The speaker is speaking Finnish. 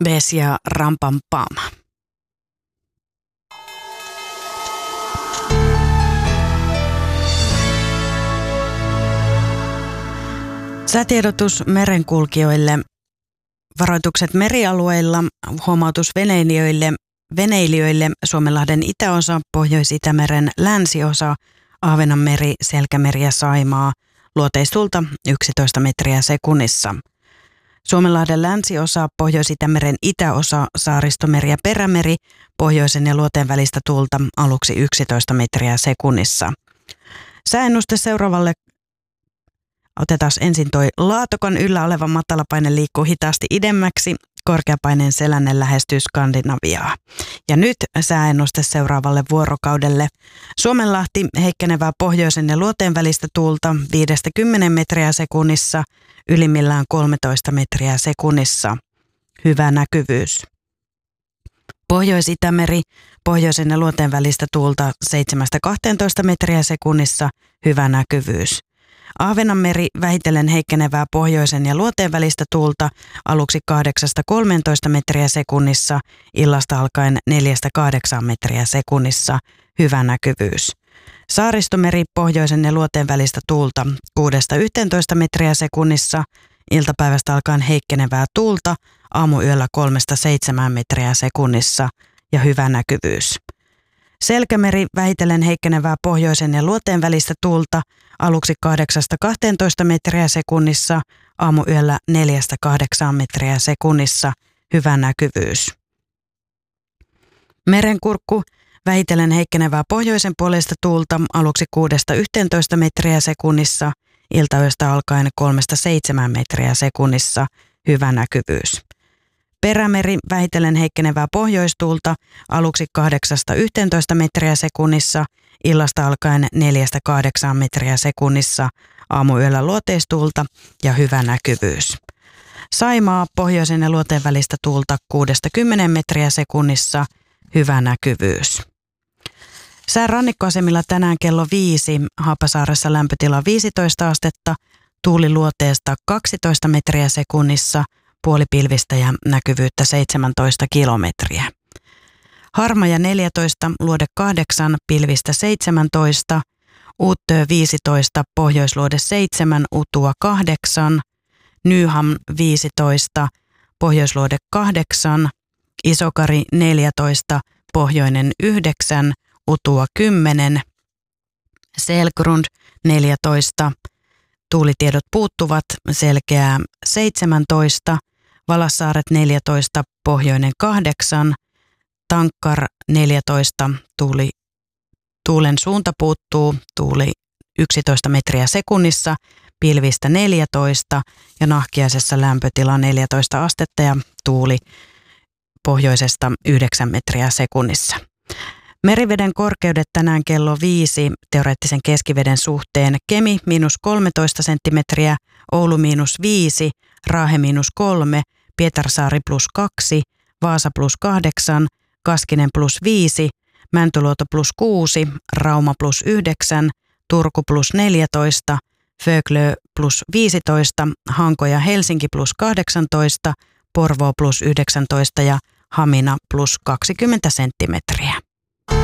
Ves ja rampam pam. Säätiedotus merenkulkijoille, varoitukset merialueilla, huomautus veneilijöille Suomenlahden itäosa, Pohjois-Itämeren länsiosa, Ahvenanmeri, Selkämeri ja Saimaa, luoteistuulta 11 metriä sekunnissa. Suomenlahden länsiosa, Pohjois-Itämeren itäosa, Saaristomeri ja Perämeri, pohjoisen ja luoteen välistä tuulta aluksi 11 metriä sekunnissa. Sääennuste seuraavalle. Otetaan ensin toi Laatokan yllä oleva matalapaine liikkuu hitaasti idemmäksi, korkeapaineen selänne lähestyy Skandinaviaa. Ja nyt sääennuste seuraavalle vuorokaudelle. Suomenlahti heikkenevää pohjoisen ja luoteen välistä tuulta 5-10 metriä sekunnissa, ylimmillään 13 metriä sekunnissa. Hyvä näkyvyys. Pohjois-Itämeri, pohjoisen ja luoteen välistä tuulta 7-12 metriä sekunnissa, hyvä näkyvyys. Ahvenanmeri vähitellen heikkenevää pohjoisen ja luoteen välistä tuulta aluksi 8-13 metriä sekunnissa, illasta alkaen 4-8 metriä sekunnissa, hyvä näkyvyys. Saaristomeri pohjoisen ja luoteen välistä tuulta 6-11 metriä sekunnissa, iltapäivästä alkaen heikkenevää tuulta, aamuyöllä 3-7 metriä sekunnissa ja hyvä näkyvyys. Selkämeri vähitellen heikkenevää pohjoisen ja luoteen välistä tuulta aluksi 8-12 metriä sekunnissa, aamuyöllä 4-8 metriä sekunnissa, hyvä näkyvyys. Merenkurkku vähitellen heikkenevää pohjoisen puolesta tuulta aluksi 6-11 metriä sekunnissa, iltayöstä alkaen 3-7 metriä sekunnissa, hyvä näkyvyys. Perämeri vähitellen heikkenevää pohjoistuulta aluksi 8-11 metriä sekunnissa, illasta alkaen 4-8 metriä sekunnissa, aamuyöllä luoteistuulta ja hyvä näkyvyys. Saimaa pohjoisen ja luoteen välistä tuulta 6-10 metriä sekunnissa, hyvä näkyvyys. Sään rannikkoasemilla tänään kello 5, Haapasaaressa lämpötila 15 astetta, tuuli luoteesta 12 metriä sekunnissa, puolipilvistä ja näkyvyyttä 17 kilometriä. Harmaja 14, luode 8, pilvistä 17, Uuttöö 15, pohjoisluode 7, Utua 8, Nyham 15, pohjoisluode 8, Isokari 14, pohjoinen 9, Utua 10, Selgrund 14, tuulitiedot puuttuvat, selkeää 17, Valassaaret 14, pohjoinen 8, Tankkar 14, tuulen suunta puuttuu, tuuli 11 metriä sekunnissa, pilvistä 14 ja Nahkiaisessa lämpötila 14 astetta ja tuuli pohjoisesta 9 metriä sekunnissa. Meriveden korkeudet tänään kello 5 teoreettisen keskiveden suhteen: Kemi -13 senttimetriä, Oulu -5, Raahe -3, Pietarsaari +2, Vaasa +8, Kaskinen +5, Mäntyluoto +6, Rauma +9, Turku +14, Föglö +15, Hanko ja Helsinki +18, Porvoo +19 ja Hamina +20 senttimetriä.